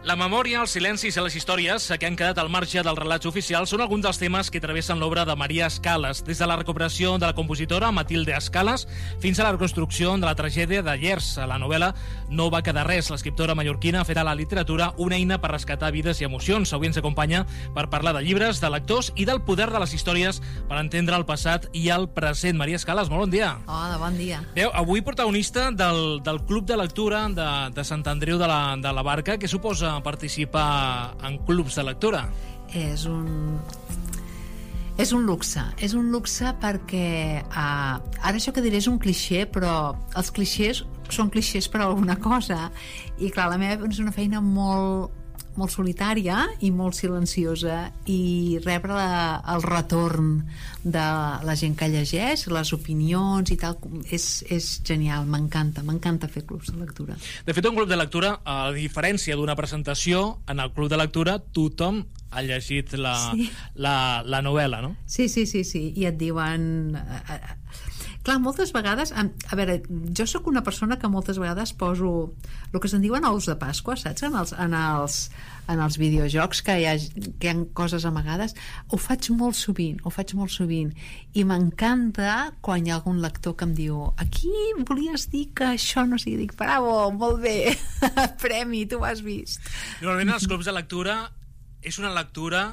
La memòria, els silencis i les històries que han quedat al marge dels relats oficials són alguns dels temes que travessen l'obra de Maria Escalas, des de la recuperació de la compositora Matilde Escalas fins a la reconstrucció de la tragèdia de Llers. A la novel·la No va quedar res. L'escriptora mallorquina ha fet a la literatura una eina per rescatar vides i emocions. Avui ens acompanya per parlar de llibres, de lectors i del poder de les històries per entendre el passat i el present. Maria Escalas, molt bon dia. Hola, bon dia. Bé, avui protagonista del Club de Lectura de Sant Andreu de la Barca. Què suposa participar en clubs de lectura? És un luxe. És un luxe perquè ara això que diré és un clixé, però els clixés són clixés per alguna cosa, i clar, la meva és una feina molt solitària i molt silenciosa, i rebre el retorn de la gent que llegeix, les opinions i tal, és genial, m'encanta fer clubs de lectura. De fet, un club de lectura, a diferència d'una presentació, en el club de lectura tothom ha llegit la novel·la, no? Sí, i et diuen... Clar, moltes vegades... A veure, jo sóc una persona que moltes vegades poso el que se'n diuen ous de Pasqua, saps? En els videojocs que hi ha coses amagades. Ho faig molt sovint. I m'encanta quan hi ha algun lector que em diu: aquí volies dir que això no sigui... Dic, bravo, molt bé, premi, tu ho has vist. Normalment els clubs de lectura és una lectura...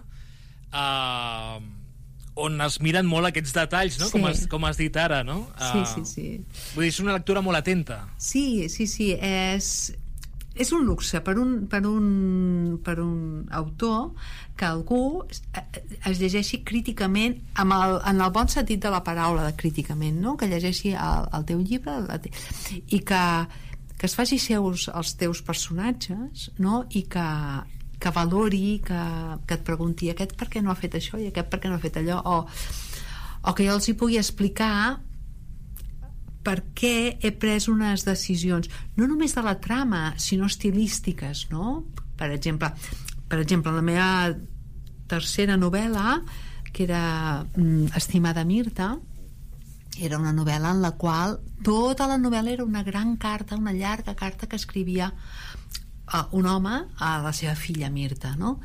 on es miren molt aquests detalls, no? Sí. Com has dit ara, no? Sí. Vull dir, és una lectura molt atenta. Sí, és un luxe per un autor que algú es llegeixi críticament, en el bon sentit de la paraula, de críticament, no? Que llegeixi el teu llibre i que es faci seus els teus personatges, no? I que valori, que et pregunti aquest per què no ha fet això i aquest per què no ha fet allò, o que jo els hi pugui explicar per què he pres unes decisions, no només de la trama, sinó estilístiques, no? Per exemple, la meva tercera novel·la, que era Estimada Mirta, era una novel·la en la qual tota la novel·la era una gran carta, una llarga carta que escrivia un home a la seva filla Mirta, no?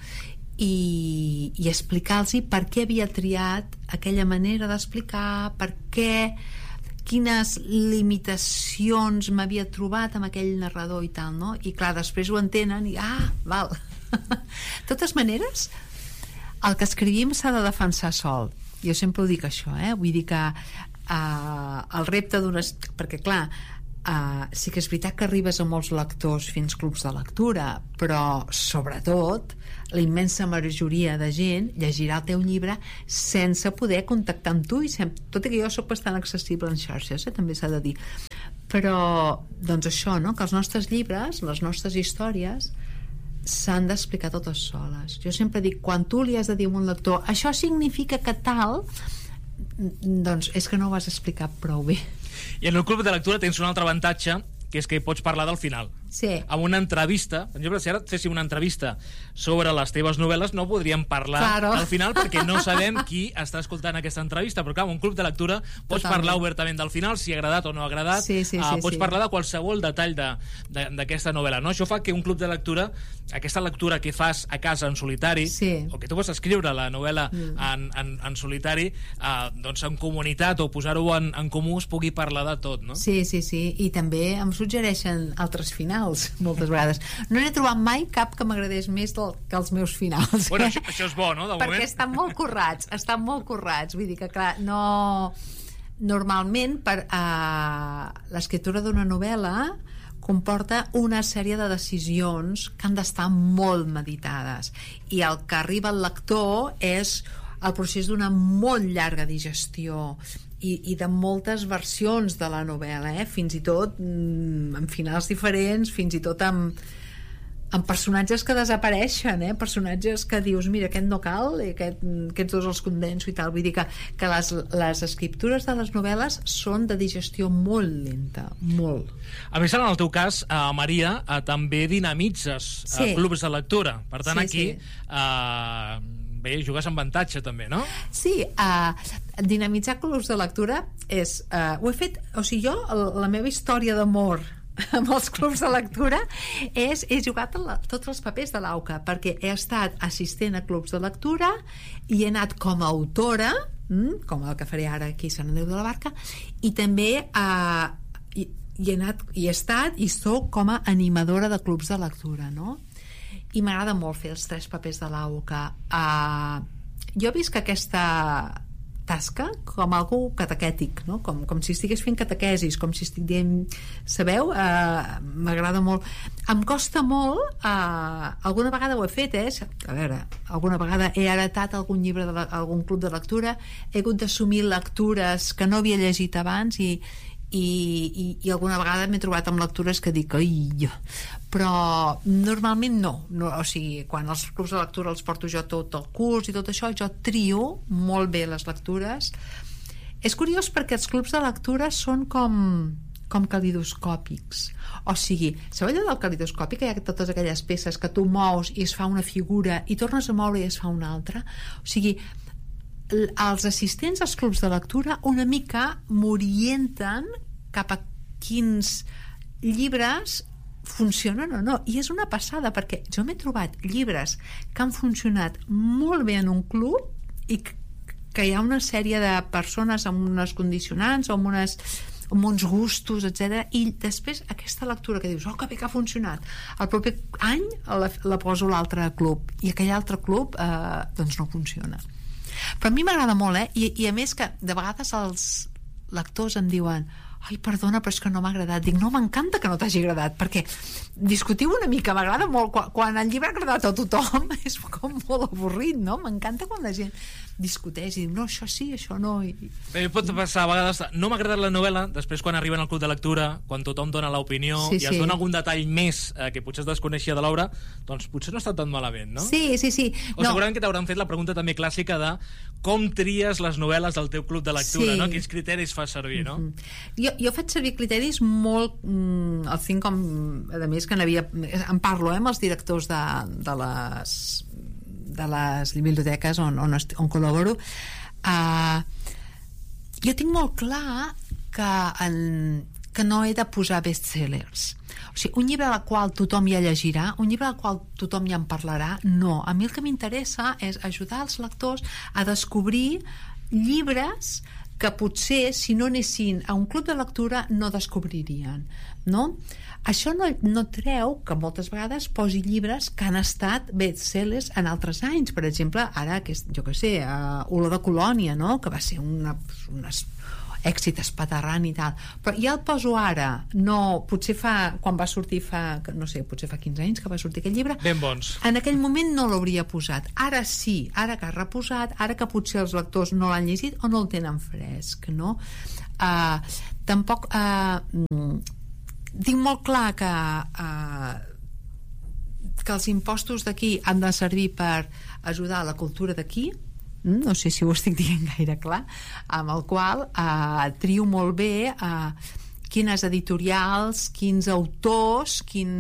I explicar-los per què havia triat aquella manera d'explicar, per què, quines limitacions m'havia trobat amb aquell narrador i tal, no? I clar, després ho entenen i val. De totes maneres, el que escrivim s'ha de defensar sol. Jo sempre ho dic, això, vull dir que el repte perquè clar, sí que és veritat que arribes a molts lectors fins clubs de lectura, però sobretot la immensa majoria de gent llegirà el teu llibre sense poder contactar amb tu, tot i que jo sóc bastant accessible en xarxes, també s'ha de dir, però doncs això, no? Que els nostres llibres, les nostres històries s'han d'explicar totes soles. Jo sempre dic, quan tu li has de dir a un lector això significa que tal, doncs és que no ho vas explicar prou bé. I en el club de lectura tens un altre avantatge, que és que pots parlar del final. Sí. Amb una entrevista, per exemple, si ara féssim una entrevista sobre les teves novel·les, no podríem parlar al final perquè no sabem qui està escoltant aquesta entrevista, però clar, en un club de lectura pots parlar obertament del final, si ha agradat o no ha agradat, pots parlar de qualsevol detall d'aquesta novel·la, no? Això fa que un club de lectura, aquesta lectura que fas a casa en solitari, o que tu vas escriure la novel·la en solitari, doncs en comunitat o posar-ho en comú es pugui parlar de tot, no? Sí, i també em suggereixen altres finals moltes vegades. No n'he trobat mai cap que m'agradés més que els meus finals. Bueno, això és bo, no? De moment. Perquè estan molt currats. Vull dir que, clar, no... Normalment, l'escriptura d'una novel·la comporta una sèrie de decisions que han d'estar molt meditades. I el que arriba al lector és el procés d'una molt llarga digestió i de moltes versions de la novel·la, fins i tot amb finals diferents, fins i tot amb personatges que desapareixen, personatges que dius, mira, aquest no cal, aquests dos els condenso i tal. Vull dir que les escriptures de les novel·les són de digestió molt lenta, molt. A més, en el teu cas, Maria, també dinamitzes clubs de lectura. Per tant, aquí bé, jugues amb avantatge també, no? Sí, dinamitzar clubs de lectura és... ho he fet... O sigui, jo, la meva història d'amor amb els clubs de lectura he jugat tots els papers de l'AUCA, perquè he estat assistent a clubs de lectura i he anat com a autora, com el que faré ara aquí a Sant Andreu de la Barca, i també he estat i soc com a animadora de clubs de lectura, no? I m'agrada molt fer els 3 papers de l'AUCA. Jo visc aquesta tasca com algú catequètic, no? Com si estigués fent catequesis, com si estic dient, sabeu? M'agrada molt. Em costa molt, alguna vegada ho he fet, a veure, alguna vegada he heretat algun llibre algun club de lectura, he hagut d'assumir lectures que no havia llegit abans i alguna vegada m'he trobat amb lectures que dic però normalment no, o sigui, quan els clubs de lectura els porto jo tot el curs i tot això, jo trio molt bé les lectures. És curiós perquè els clubs de lectura són com calidoscòpics, o sigui, sabeu allò del calidoscòpic, que hi ha totes aquelles peces que tu mous i es fa una figura i tornes a moure i es fa una altra? O sigui, els assistents als clubs de lectura una mica m'orienten cap a quins llibres funcionen o no, i és una passada perquè jo m'he trobat llibres que han funcionat molt bé en un club i que hi ha una sèrie de persones amb unes condicionants o amb uns gustos, etc. I després aquesta lectura que dius, que bé que ha funcionat, el proper any la poso a l'altre club i aquell altre club doncs no funciona. Però a mi m'agrada molt, I a més que de vegades els lectors em diuen perdona, però és que no m'ha agradat. Dic, no, m'encanta que no t'hagi agradat, perquè discutiu una mica, m'agrada molt quan el llibre ha agradat a tothom és com molt avorrit, no? M'encanta quan la gent discuteix i diu, no, això sí, això no. Bé, pot passar a vegades, no m'ha agradat la novel·la, després quan arriben al club de lectura, quan tothom dona l'opinió i es dona algun detall més que potser es desconeixia de l'obra, doncs potser no està tan malament, no? Sí. O segurament que t'hauran fet la pregunta també clàssica de com tries les novel·les del teu club de lectura, no? Quins criteris fas servir, no? Jo faig servir criteris molt els tinc com, a més que em parlo amb els directors de les biblioteques on col·laboro. Jo tinc molt clar que no he de posar bestsellers. O sigui, un llibre al qual tothom ja llegirà, un llibre al qual tothom ja en parlarà, no. A mi el que m'interessa és ajudar els lectors a descobrir llibres que potser si no anessin a un club de lectura no descobririen, no? Això no treu que moltes vegades posi llibres que han estat bestsellers en altres anys. Per exemple, ara, jo què sé, Olor de Colònia, no? Que va ser un èxit espaterrant i tal, però ja el poso ara, no, potser quan va sortir potser fa 15 anys que va sortir aquest llibre, ben bons. En aquell moment no l'hauria posat, ara sí, ara que ha reposat, ara que potser els lectors no l'han llegit o no el tenen fresc, no? Tampoc tinc molt clar que els impostos d'aquí han de servir per ajudar a la cultura d'aquí, no sé si ho estic dient gaire clar, amb el qual trio molt bé quines editorials, quins autors,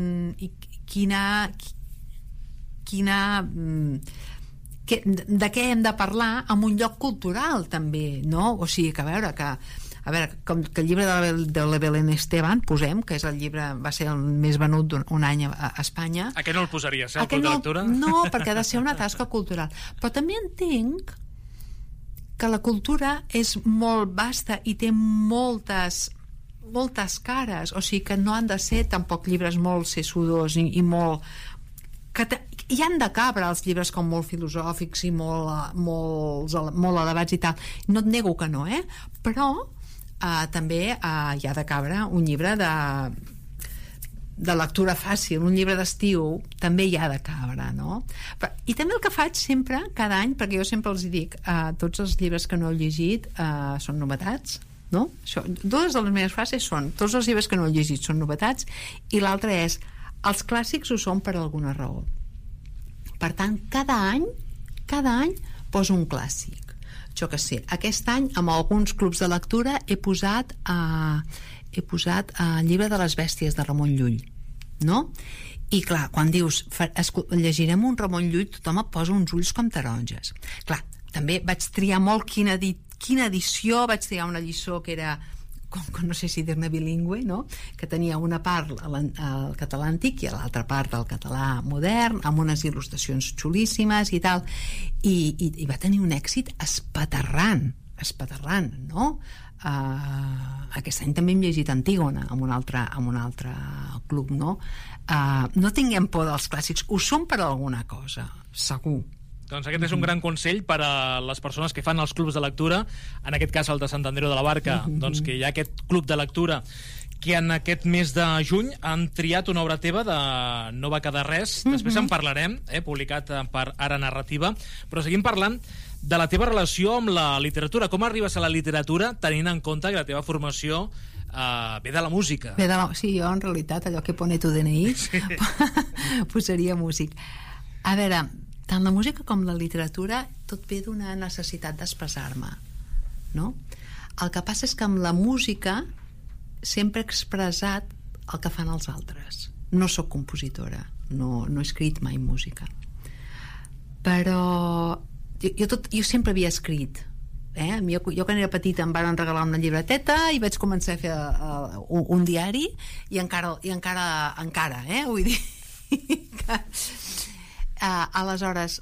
de què hem de parlar en un lloc cultural també, no? O sigui que a veure, com que el llibre de la Belén Esteban, posem, que és el llibre, va ser el més venut un any a Espanya. A què no el posaries, el club de lectura? No, perquè ha de ser una tasca cultural. Però també entenc que la cultura és molt vasta i té moltes cares, o sigui que no han de ser tampoc llibres molt sessudos i molt... hi han de cabre els llibres com molt filosòfics i molt elevats i tal. No et nego que no, però també hi ha de cabre un llibre de lectura fàcil, un llibre d'estiu també hi ha de cabre, no? I també el que faig sempre, cada any, perquè jo sempre els dic, tots els llibres que no he llegit són novetats, no? Dues de les meves frases són tots els llibres que no he llegit són novetats i l'altra és els clàssics ho són per alguna raó. Per tant, cada any poso un clàssic. Jo que sé, aquest any amb alguns clubs de lectura he posat el llibre de les bèsties de Ramon Llull, no? I clar, quan dius llegirem un Ramon Llull, tothom et posa uns ulls com taronges. Clar, també vaig triar molt quina edició, vaig triar una lliçó que era no sé si dir-ne bilingüe, no? Que tenia una part al català antic i l'altra part al català modern, amb unes il·lustracions xulíssimes i tal, i va tenir un èxit espaterrant, no? Aquest any també hem llegit Antígona amb un altre club, no? No tinguem por dels clàssics, ho són per alguna cosa, segur. Doncs aquest és un gran consell per a les persones que fan els clubs de lectura, en aquest cas el de Sant Andreu de la Barca, doncs que hi ha aquest club de lectura que en aquest mes de juny han triat una obra teva de No va quedar res, després en parlarem, publicat per Ara Narrativa, però seguim parlant de la teva relació amb la literatura. Com arribes a la literatura tenint en compte que la teva formació ve de la música? Sí, jo en realitat allò que pone tu DNI posaria músic. A veure, tant la música com la literatura tot ve d'una necessitat d'expressar-me, no? El que passa és que amb la música sempre he expressat el que fan els altres. No sóc compositora, no he escrit mai música, però jo sempre havia escrit. Jo quan era petita em van regalar una llibreteta i vaig començar a fer un diari i encara vull dir que aleshores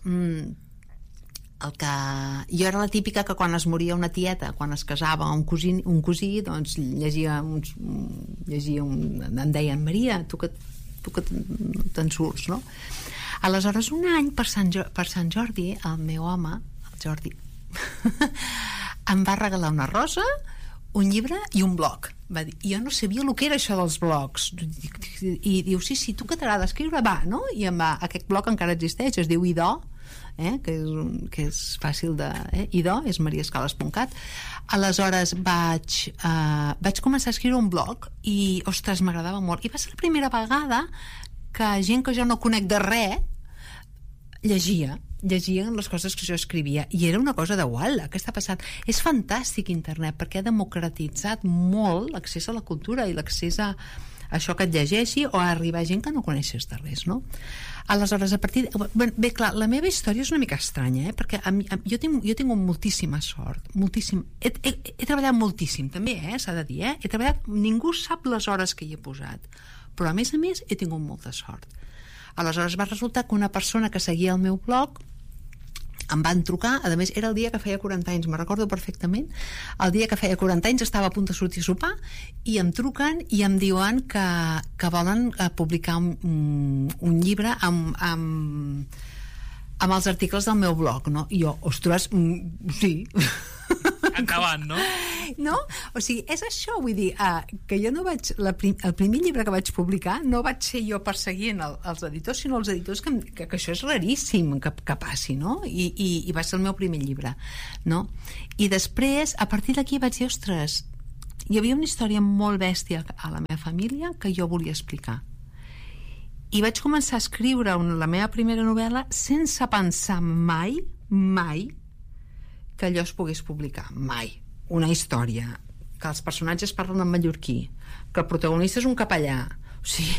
jo era la típica que quan es moria una tieta, quan es casava un cosí, doncs llegia em deien Maria, tu que te'n surts, no? Aleshores un any per Sant Jordi el meu home, el Jordi em va regalar una rosa, un llibre i un blog. Va dir, jo no sabia el que era això dels blogs, i diu, sí, tu que t'agrada escriure, va, no? I aquest blog encara existeix, es diu Idò, que és fàcil de... Idò és mariascales.cat. Aleshores vaig començar a escriure un blog i, ostres, m'agradava molt, i va ser la primera vegada que gent que jo no conec de res llegien les coses que jo escrivia, i era una cosa de uala, què està passant? És fantàstic internet perquè ha democratitzat molt l'accés a la cultura i l'accés a això que et llegeixi o a arribar a gent que no coneixes de res, no? Aleshores, a partir bé, clar, la meva història és una mica estranya, perquè jo tinc moltíssima sort, he treballat moltíssim també, s'ha de dir, he treballat, ningú sap les hores que hi he posat, però a més he tingut molta sort. Aleshores va resultar que una persona que seguia el meu blog em van trucar, a més era el dia que feia 40 anys, me'n recordo perfectament, el dia que feia 40 anys estava a punt de sortir a sopar i em truquen i em diuen que volen publicar un llibre amb els articles del meu blog, no? I jo, ostres, sí, endavant, no? No? O sigui, és això, vull dir, que jo no vaig... El primer llibre que vaig publicar no vaig ser jo perseguint els editors, sinó els editors que això és raríssim que passi, no? I va ser el meu primer llibre, no? I després, a partir d'aquí vaig dir, ostres, hi havia una història molt bèstia a la meva família que jo volia explicar. I vaig començar a escriure la meva primera novel·la sense pensar mai que allò es pogués publicar, mai. Una història que els personatges parlen en mallorquí, que el protagonista és un capellà, o sigui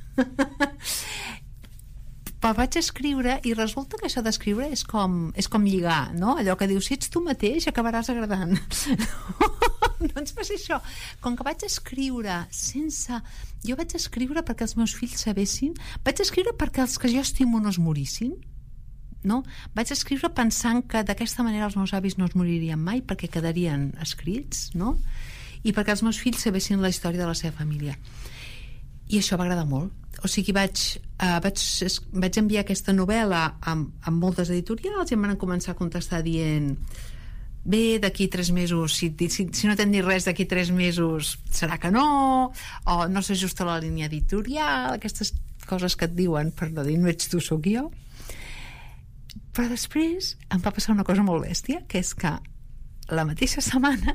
però vaig escriure i resulta que això d'escriure és com lligar, no? Allò que dius, si ets tu mateix acabaràs agradant. Doncs va ser això, com que vaig escriure jo vaig escriure perquè els meus fills sabessin, vaig escriure perquè els que jo estimo no es morissin, no? Vaig escriure pensant que d'aquesta manera els meus avis no es moririen mai perquè quedarien escrits, no? I perquè els meus fills sabessin la història de la seva família, i això va agradar molt. O sigui, vaig enviar aquesta novel·la amb moltes editorials i em van començar a contestar dient, bé, d'aquí 3 mesos si no tens ni res d'aquí 3 mesos serà que no, o no s'ajusta a la línia editorial, aquestes coses que et diuen per no dir no ets tu, sóc jo. Però després em va passar una cosa molt bèstia, que és que la mateixa setmana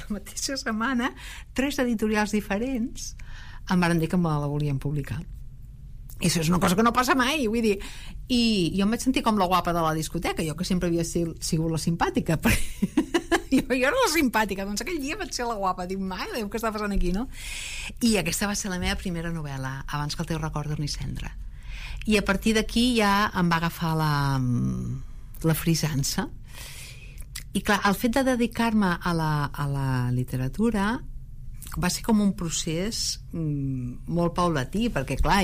3 editorials diferents em van dir que me la volien publicar. I això és una cosa que no passa mai, vull dir, i jo em vaig sentir com la guapa de la discoteca, jo que sempre havia sigut la simpàtica, jo era la simpàtica, doncs aquell dia vaig ser la guapa, dic, mai, Déu, què està passant aquí, no? I aquesta va ser la meva primera novel·la, abans que el teu record d'Orni Cendra. I a partir d'aquí ja em va agafar la frisança, i clar, el fet de dedicar-me a la literatura va ser com un procés molt paulatí, perquè clar,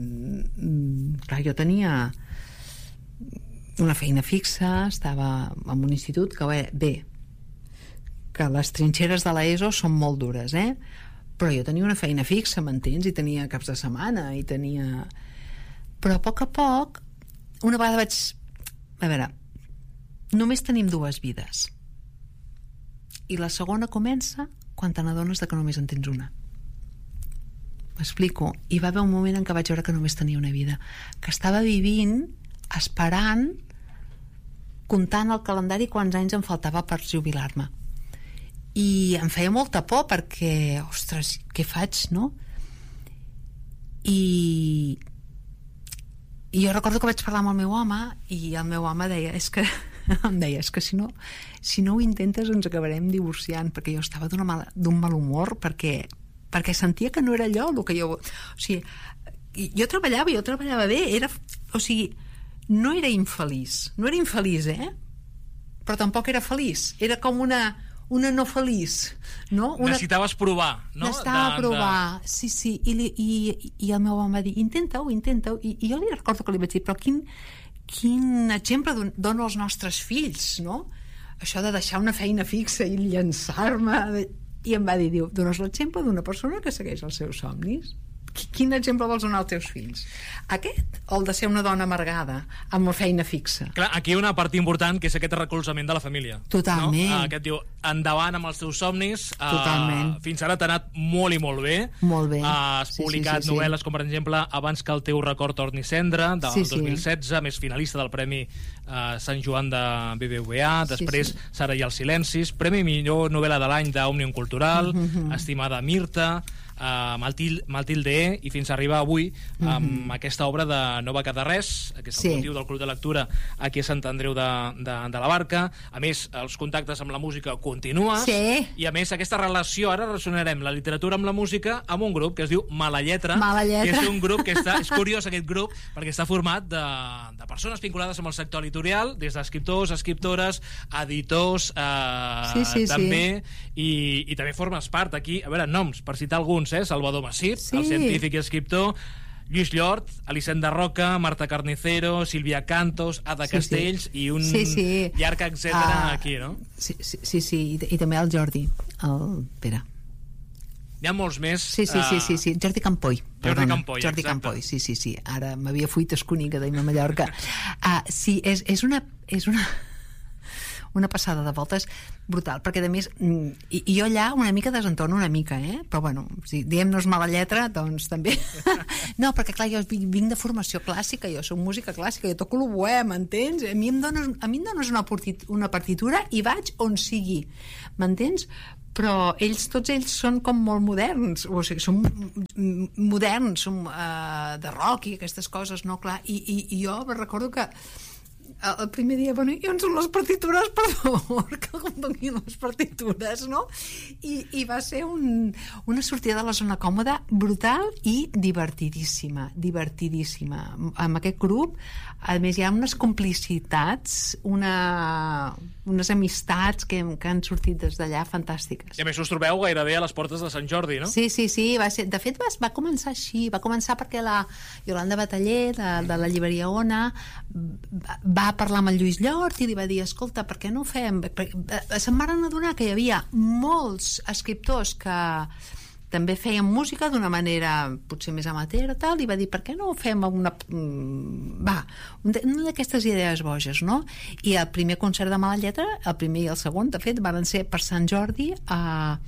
jo tenia una feina fixa, estava en un institut que que les trinxeres de l'ESO són molt dures, però jo tenia una feina fixa, m'entens? I tenia caps de setmana i tenia... Però a poc una vegada vaig... A veure, només tenim 2 vides i la segona comença quan te n'adones que només en tens una. M'explico. I va haver un moment en què vaig veure que només tenia una vida, que estava vivint, esperant, comptant el calendari quants anys em faltava per jubilar-me. I em feia molta por perquè, ostres, què faig, no? I jo recordo que vaig parlar amb el meu home i el meu home deia, em deia, és que si no ho intentes ens acabarem divorciant, perquè jo estava d'un mal humor perquè sentia que no era allò el que jo... O sigui, jo treballava bé, no era infeliç, però tampoc era feliç, era com una no feliç, no? Necessitaves provar, no? Necessitava provar, sí, i el meu home va dir, intenta-ho, i jo li recordo que li vaig dir, però quin exemple dono als nostres fills, no? Això de deixar una feina fixa i llançar-me, i em va dir, dones l'exemple d'una persona que segueix els seus somnis. Quin exemple vols donar als teus fills? Aquest o el de ser una dona amargada amb una feina fixa? Clar, aquí hi ha una part important que és aquest recolzament de la família. Totalment. No? Aquest diu, endavant amb els teus somnis. Totalment. Fins ara t'ha anat molt i molt bé. Molt bé. Has publicat novel·les com, per exemple, Abans que el teu record torni cendra, del 2016, més finalista del Premi Sant Joan de BBVA, després Sara i els silencis, Premi millor novel·la de l'any d'Òmnium Cultural, Estimada Mirta, Matilde i fins a arribar avui amb aquesta obra de No va quedar res, que és el motiu del Club de Lectura aquí a Sant Andreu de la Barca. A més, els contactes amb la música continues, i a més aquesta relació, ara relacionarem la literatura amb la música amb un grup que es diu Mala Lletra, que és un grup que és curiós, aquest grup, perquè està format de persones vinculades amb el sector editorial, des d'escriptors, escriptores, editors, també, i també formes part aquí, a veure, noms, per citar alguns, Salvador Masip, el científic i escriptor, Lluís Llort, Elisenda Roca, Marta Carnicero, Sílvia Cantos, Ada Castells i un llarg etcètera aquí, no? Sí, i també el Jordi, el Pere. Hi ha molts més. Sí, Jordi Campoy. Jordi Campoy, sí. Ara m'havia fuit esconic, que deim a Mallorca. Sí, és una passada de voltes brutal, perquè a més i jo allà una mica desentono una mica, però bueno, si diem-nos Mala Lletra, doncs també no, perquè clar, jo vinc de formació clàssica, jo soc música clàssica, jo toco l'oboè, m'entens? A mi em dones una partitura i vaig on sigui, m'entens? Però tots ells són com molt moderns, o sigui, són moderns, són de rock i aquestes coses, no? Clar, i jo recordo que el primer dia, i on són les partitures, per favor, que em donin les partitures, no? I va ser una sortida de la zona còmoda brutal i divertidíssima. Amb aquest grup, a més, hi ha unes complicitats, unes amistats que han sortit des d'allà fantàstiques. I a més us trobeu gairebé a les portes de Sant Jordi, no? Sí, de fet va començar així, va començar perquè la Iolanda Bataller de la llibreria Ona va parlar amb el Lluís Llort i li va dir, escolta, per què no ho fem? Se'n van adonar que hi havia molts escriptors que també feien música d'una manera potser més amateur, tal, i va dir, per què no ho fem una d'aquestes idees boges, no? I el primer concert de Mala Lletra, el primer i el segon, de fet, van ser per Sant Jordi a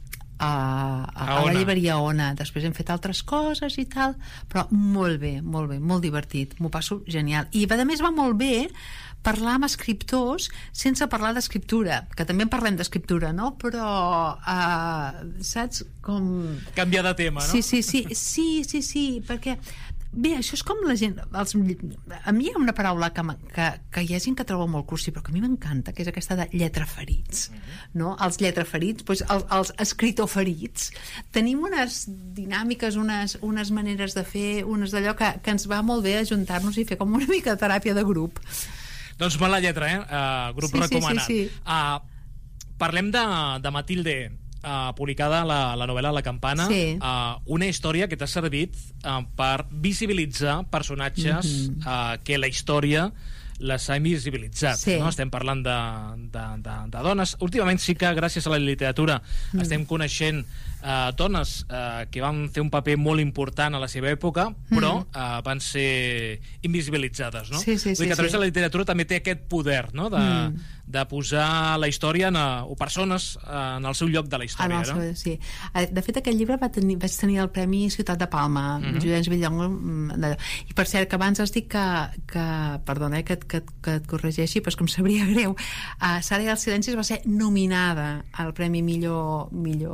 la llibreria Ona. Després hem fet altres coses i tal, però molt bé, molt divertit, m'ho passo genial. I a més va molt bé parlar amb escriptors sense parlar d'escriptura, que també en parlem d'escriptura, no? Però saps com... Canviar de tema, no? Sí, perquè bé, això és com la gent... A mi hi ha una paraula que hi ha gent que troba molt cursi, però que a mi m'encanta, que és aquesta de lletraferits, no? Els lletraferits, doncs els escritoferits. Tenim unes dinàmiques, unes maneres de fer, unes d'allò que ens va molt bé ajuntar-nos i fer com una mica de teràpia de grup. Doncs Mala Lletra, grup recomanat. Sí. Parlem de Matilde. publicada la novel·la La Campana, una història que t'ha servit per visibilitzar personatges que la història les ha invisibilitzat. No? Estem parlant de dones. Últimament sí que gràcies a la literatura estem coneixent dones que van fer un paper molt important a la seva època, però van ser invisibilitzades. No? Vull dir que a través de la literatura també té aquest poder, no? De posar la història o persones en el seu lloc de la història. Sí. De fet, aquest llibre vaig tenir el Premi Ciutat de Palma, Llorenç Villonga. I per cert, que abans has dit que perdona, que et corregeixi, però és que em sabria greu. Sara i els silencis va ser nominada al Premi millor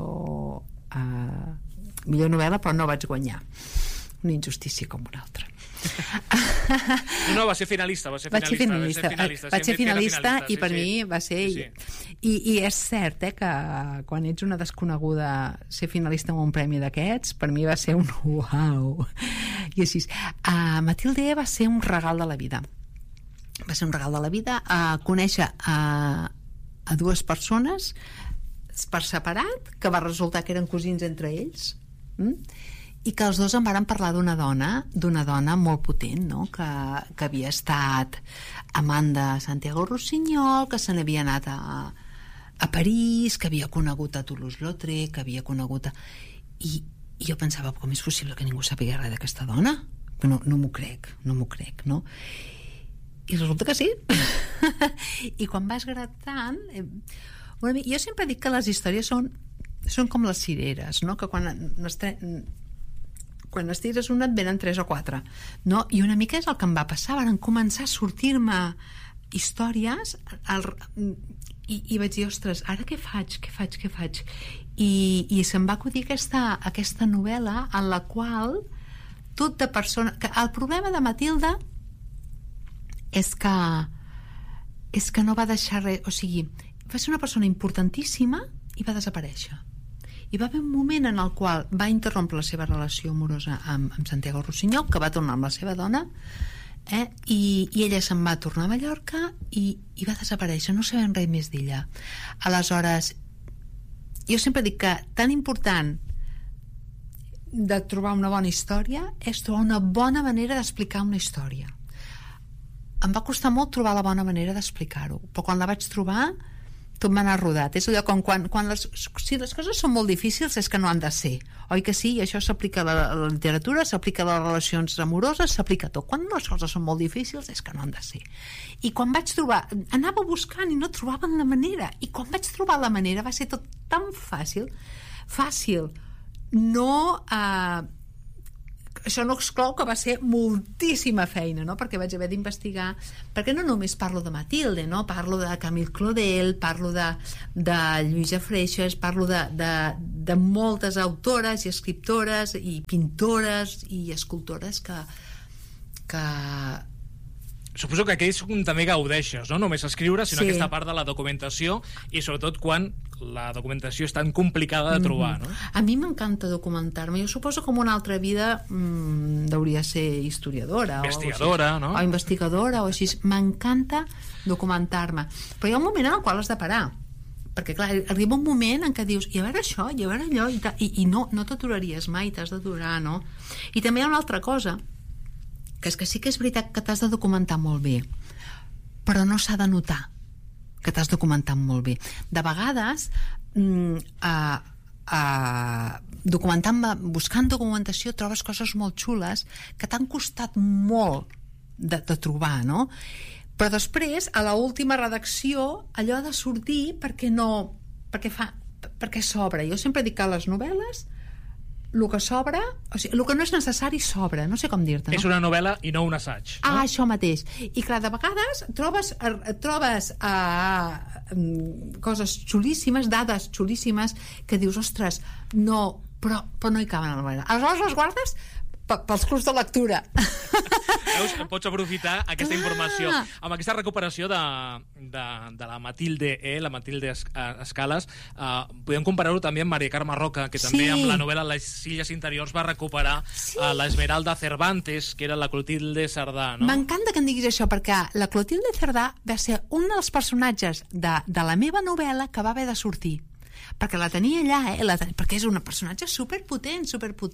novel·la, però no vaig guanyar. Una injustícia com una altra. No, va ser finalista. Vaig ser finalista i per mi va ser... I és cert que quan ets una desconeguda ser finalista en un premi d'aquests, per mi va ser un uau. I així. Matilde va ser un regal de la vida. Va ser un regal de la vida conèixer a dues persones per separat, que va resultar que eren cosins entre ells, i que els dos em varen parlar d'una dona molt potent, no? que havia estat amant de Santiago Rossinyol, que se n'havia anat a París, que havia conegut a Toulouse-Lautrec, que havia conegut I jo pensava, com és possible que ningú sàpiga res d'aquesta dona? No m'ho crec, no? I resulta que sí. I quan vas gratant... jo sempre dic que les històries són com les cireres, no? Que quan estires una et venen 3 o 4, no? I una mica és el que em va passar. Van començar a sortir-me històries i vaig dir, ostres, ara què faig? I se'm va acudir aquesta novel·la en la qual tot de persona... El problema de Matilde és que no va deixar res, o sigui, va ser una persona importantíssima i va desaparèixer. Hi va haver un moment en el qual va interrompre la seva relació amorosa amb Santiago Rossinyol, que va tornar amb la seva dona, i ella se'n va tornar a Mallorca i va desaparèixer, no sabem res més d'ella. Aleshores, jo sempre dic que tan important de trobar una bona història és trobar una bona manera d'explicar una història. Em va costar molt trobar la bona manera d'explicar-ho, però quan la vaig trobar tot m'ha anat rodat. És allò com si les coses són molt difícils és que no han de ser, oi que sí? I això s'aplica a la literatura, s'aplica a les relacions amoroses, s'aplica a tot. Quan les coses són molt difícils és que no han de ser. I quan vaig trobar, anava buscant i no trobaven la manera, i quan vaig trobar la manera va ser tot tan fàcil, això no exclou que va ser moltíssima feina, no? Perquè vaig haver d'investigar, perquè no només parlo de Matilde, no? Parlo de Camille Claudel, parlo de Lluïsa Freixas, parlo de moltes autores i escriptores i pintores i escultores que... Suposo que aquells també gaudeixes, no només escriure, sinó aquesta part de la documentació, i sobretot quan la documentació és tan complicada de trobar, no? A mi m'encanta documentar-me. Jo suposo que en una altra vida hauria de ser historiadora investigadora, no? O investigadora o així. M'encanta documentar-me, però hi ha un moment en el qual has de parar, perquè clar, arriba un moment en què dius i a veure això, i a veure allò, i no t'aturaries mai, t'has d'aturar, no? I també hi ha una altra cosa, que és que sí que és veritat que t'has de documentar molt bé, però no s'ha de notar que t'has documentat molt bé. De vegades buscant documentació trobes coses molt xules que t'han costat molt de trobar, no? Però després, a l'última redacció, allò ha de sortir perquè s'obre. Jo sempre dic que les novel·les el que sobra, o sigui, el que no és necessari sobra, no sé com dir-te, no? És una novel·la i no un assaig, no? Això mateix. I clar, de vegades trobes coses xulíssimes, dades xulíssimes, que dius, ostres, no, però no hi caben a la novel·la. Aleshores les guardes pels clubs de lectura. Veus? Pots aprofitar aquesta informació. Amb aquesta recuperació de la Matilde la Matilde Escales, podem comparar-ho també amb Maria Carme Roca, que també amb la novel·la Les illes interiors va recuperar l'Esmeralda Cervantes, que era la Clotilde Cerdà, no? M'encanta que em diguis això, perquè la Clotilde Cerdà va ser un dels personatges de la meva novel·la que va haver de sortir. perquè la tenia allà, perquè és un personatge superpotent,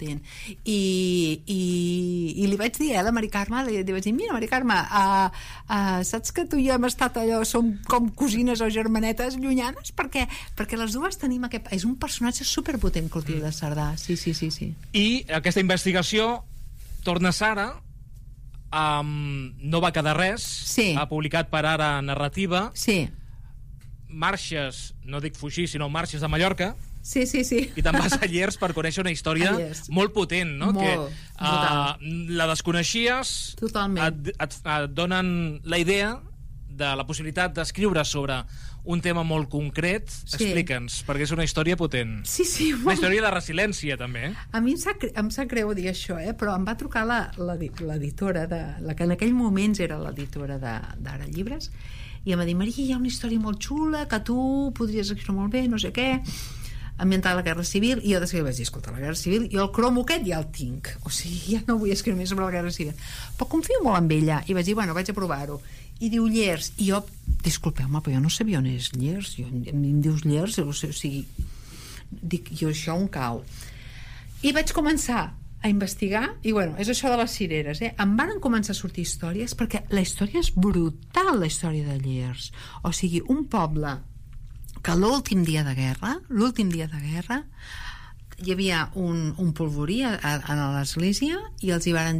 i li vaig dir a la Mari Carme, li vaig dir, mira, Mari Carme, saps que tu i jo hem estat allò, som com cosines o germanetes llunyanes, perquè les dues tenim és un personatge superpotent, Clotilde Cerdà. Sí. I aquesta investigació torna Sara, no va quedar res, ha publicat per Ara Narrativa, marxes, no dic fugir, sinó marxes de Mallorca, sí. I te'n vas a Llers per conèixer una història molt potent, no? Molt, la desconeixies, et donen la idea de la possibilitat d'escriure sobre un tema molt concret. Explica'ns, perquè és una història potent. Sí. Una història de resiliència, també. A mi em sap greu dir això, però em va trucar l'editora, la que en aquell moments era l'editora d'Ara Llibres, i em va dir, Maria, hi ha una història molt xula que tu podries escriure molt bé, no sé què, ambientada a la Guerra Civil, i jo de seguida vaig dir, escolta, la Guerra Civil, jo el cromo aquest ja el tinc, o sigui, ja no vull escriure més sobre la Guerra Civil, però confio molt en ella, i vaig dir, bueno, vaig a provar-ho, i diu Llers, i jo, disculpeu-me, però jo no sabia on és Llers, em dius Llers, o sigui, dic, jo això on cau, i vaig començar a investigar, i bueno, és això de les cireres, em van començar a sortir històries, perquè la història és brutal, la història de Llers, o sigui, un poble que l'últim dia de guerra hi havia un polvorí a l'església, i els hi varen